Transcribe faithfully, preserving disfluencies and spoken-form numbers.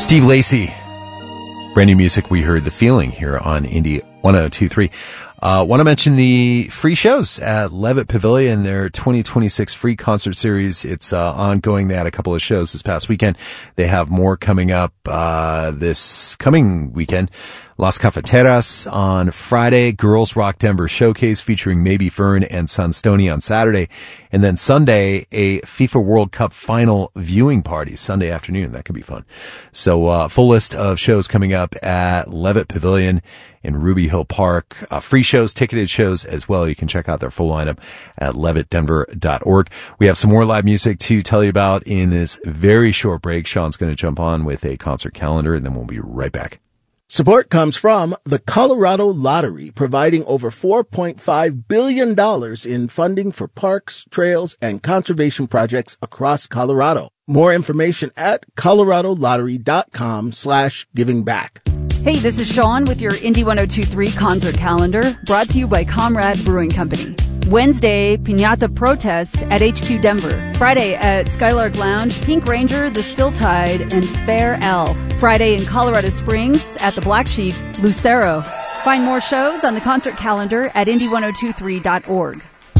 Steve Lacy. Brand new music. We heard The Feeling here on Indie one oh two point three. Uh, want to mention the free shows at Levitt Pavilion, their twenty twenty-six free concert series. It's, uh, ongoing. They had a couple of shows this past weekend. They have more coming up, uh, this coming weekend. Las Cafeteras on Friday, Girls Rock Denver Showcase featuring Maybe Fern and Sunstony on Saturday. And then Sunday, a FIFA World Cup final viewing party, Sunday afternoon. That could be fun. So, uh, full list of shows coming up at Levitt Pavilion in Ruby Hill Park. Uh, free shows, ticketed shows as well. You can check out their full lineup at levitt denver dot org. We have some more live music to tell you about in this very short break. Sean's going to jump on with a concert calendar, and then we'll be right back. Support comes from the Colorado Lottery, providing over four point five billion dollars in funding for parks, trails, and conservation projects across Colorado. More information at colorado lottery dot com slash giving back. Hey, this is Sean with your Indie one oh two point three concert calendar, brought to you by Comrade Brewing Company. Wednesday, Piñata Protest at H Q Denver. Friday at Skylark Lounge, Pink Ranger, The Still Tide, and Fair L. Friday in Colorado Springs at the Black Sheep, Lucero. Find more shows on the concert calendar at indie one oh two three dot org.